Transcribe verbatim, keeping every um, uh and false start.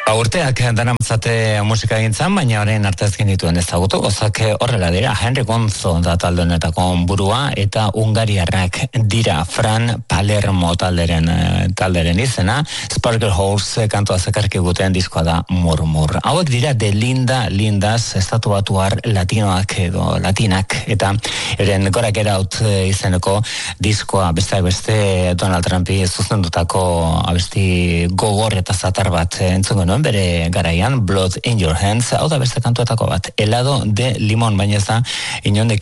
Ba, urteak daramatzate musika egintzan, baina orain artez genituen ezagutu, gozak horrela dira, Henry Gonzo da talde honetako burua, eta Ungariarrak dira, Fran Palermo talderen, talderen izena, Sparkle Horse kantua zekarki guten diskoa da Murmur. Hauek dira de Linda Lindas, estatu batuar latinoak edo latinak, eta eren gorak eraut izeneko diskoa besteak beste Donald Trumpi zuzendutako abesti gogor eta zatar bat entzungo nuen bere garaian, Blood in Your Hands, hau da beste kantuetako bat, helado de limon, baina ez da inondik